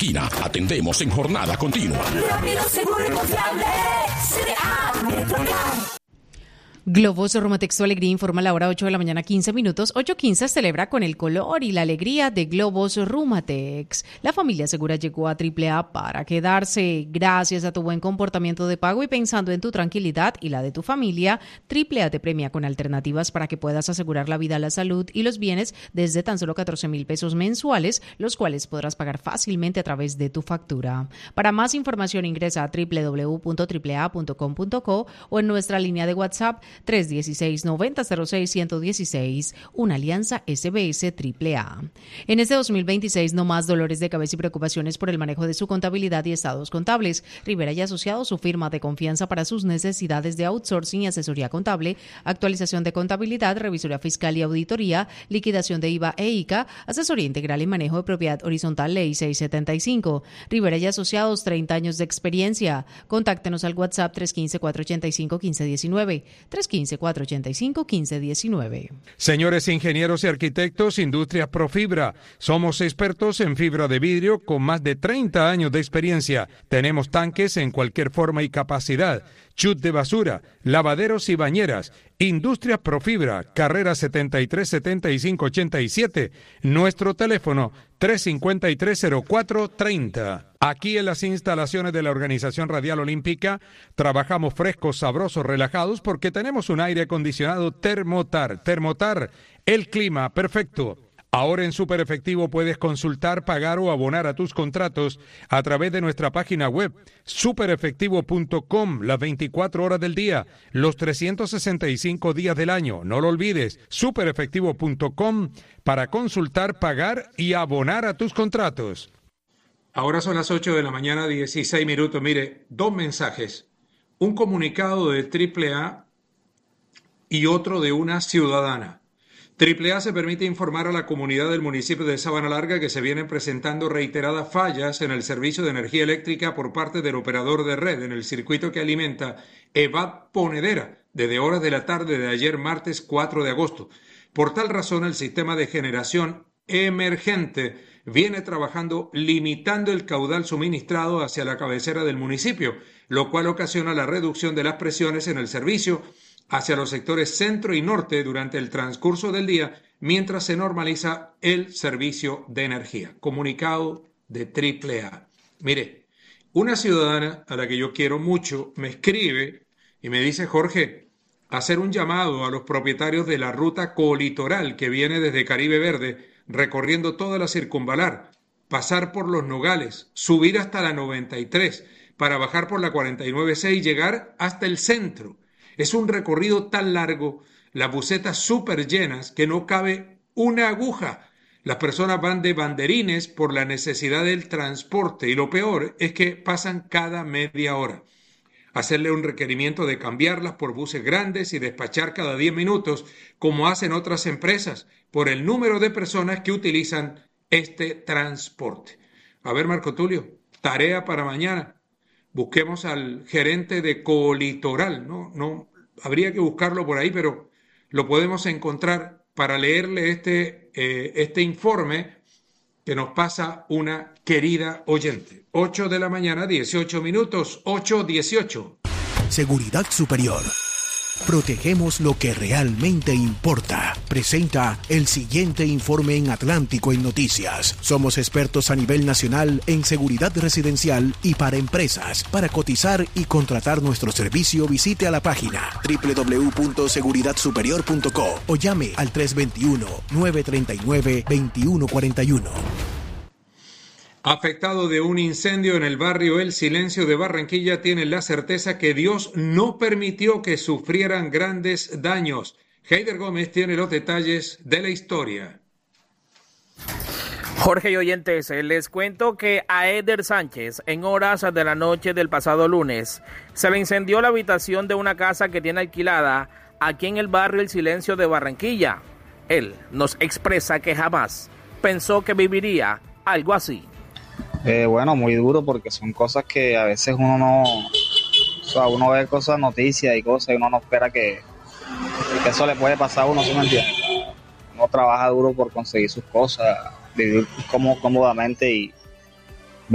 Argentina. Atendemos en jornada continua. Rápido, seguro y confiable. CDA Metrocar. Globos Rumatex Tu Alegría informa a la hora 8 de la mañana 15 minutos. 8:15 celebra con el color y la alegría de Globos Rumatex. La familia segura llegó a AAA para quedarse. Gracias a tu buen comportamiento de pago y pensando en tu tranquilidad y la de tu familia, AAA te premia con alternativas para que puedas asegurar la vida, la salud y los bienes desde tan solo 14,000 pesos mensuales, los cuales podrás pagar fácilmente a través de tu factura. Para más información ingresa a www.aaa.com.co o en nuestra línea de WhatsApp 316-9006-116, una alianza SBS AAA. En este 2026, no más dolores de cabeza y preocupaciones por el manejo de su contabilidad y estados contables. Rivera y Asociados, su firma de confianza para sus necesidades de outsourcing y asesoría contable, actualización de contabilidad, revisoría fiscal y auditoría, liquidación de IVA e ICA, asesoría integral y manejo de propiedad horizontal Ley 675. Rivera y Asociados, 30 años de experiencia. Contáctenos al WhatsApp 315-485-1519. 315-485-1519. Señores ingenieros y arquitectos, Industrias Profibra. Somos expertos en fibra de vidrio con más de 30 años de experiencia. Tenemos tanques en cualquier forma y capacidad, chut de basura, lavaderos y bañeras. Industrias Profibra, carrera 737587. Nuestro teléfono 353-0430. Aquí en las instalaciones de la Organización Radial Olímpica trabajamos frescos, sabrosos, relajados porque tenemos un aire acondicionado Thermotar. Thermotar, el clima perfecto. Ahora en Super Efectivo puedes consultar, pagar o abonar a tus contratos a través de nuestra página web superefectivo.com, las 24 horas del día, los 365 días del año. No lo olvides, superefectivo.com para consultar, pagar y abonar a tus contratos. Ahora son las 8 de la mañana, 16 minutos. Mire, dos mensajes. Un comunicado de AAA y otro de una ciudadana. AAA se permite informar a la comunidad del municipio de Sabana Larga que se vienen presentando reiteradas fallas en el servicio de energía eléctrica por parte del operador de red en el circuito que alimenta EVAD Ponedera desde horas de la tarde de ayer martes 4 de agosto. Por tal razón, el sistema de generación emergente viene trabajando limitando el caudal suministrado hacia la cabecera del municipio, lo cual ocasiona la reducción de las presiones en el servicio hacia los sectores centro y norte durante el transcurso del día, mientras se normaliza el servicio de energía. Comunicado de AAA. Mire, una ciudadana a la que yo quiero mucho me escribe y me dice: Jorge, hacer un llamado a los propietarios de la ruta colitoral que viene desde Caribe Verde, recorriendo toda la circunvalar, pasar por Los Nogales, subir hasta la 93, para bajar por la 49C y llegar hasta el centro. Es un recorrido tan largo, las busetas súper llenas, que no cabe una aguja. Las personas van de banderines por la necesidad del transporte y lo peor es que pasan cada media hora. Hacerle un requerimiento de cambiarlas por buses grandes y despachar cada 10 minutos, como hacen otras empresas, por el número de personas que utilizan este transporte. A ver, Marco Tulio, tarea para mañana. Busquemos al gerente de Colitoral, no, habría que buscarlo por ahí, pero lo podemos encontrar para leerle este informe que nos pasa una querida oyente. 8 de la mañana, 18 minutos, 8:18. Seguridad Superior. Protegemos lo que realmente importa. Presenta el siguiente informe en Atlántico en Noticias. Somos expertos a nivel nacional en seguridad residencial y para empresas. Para cotizar y contratar nuestro servicio, visite a la página www.seguridadsuperior.co o llame al 321-939-2141. Afectado de un incendio en el barrio El Silencio de Barranquilla, tienen la certeza que Dios no permitió que sufrieran grandes daños. Heider Gómez tiene los detalles de la historia. Jorge y oyentes, les cuento que a Eder Sánchez, en horas de la noche del pasado lunes, se le incendió la habitación de una casa que tiene alquilada aquí en el barrio El Silencio de Barranquilla. Él nos expresa que jamás pensó que viviría algo así. Bueno, muy duro porque son cosas que a veces uno no, o sea, uno ve cosas, noticias y cosas y uno no espera que eso le puede pasar a uno, ¿sí me entiende? Uno trabaja duro por conseguir sus cosas, vivir cómodamente y